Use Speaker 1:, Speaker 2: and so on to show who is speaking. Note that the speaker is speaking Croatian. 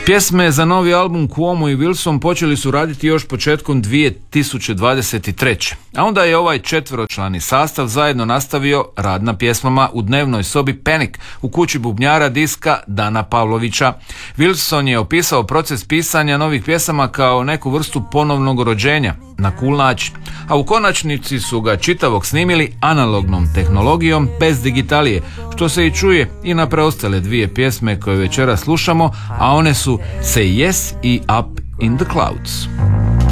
Speaker 1: Pjesme za novi album Cuomo i Wilson počeli su raditi još početkom 2023. A onda je ovaj četveročlani sastav zajedno nastavio rad na pjesmama u dnevnoj sobi Panic u kući bubnjara diska Dana Pavlovića. Wilson je opisao proces pisanja novih pjesama kao neku vrstu ponovnog rođenja, na cool način. A u konačnici su ga čitavog snimili analognom tehnologijom bez digitalije, što se i čuje i na preostale dvije pjesme koje večera slušamo, a one su Say Yes i Up in the Clouds.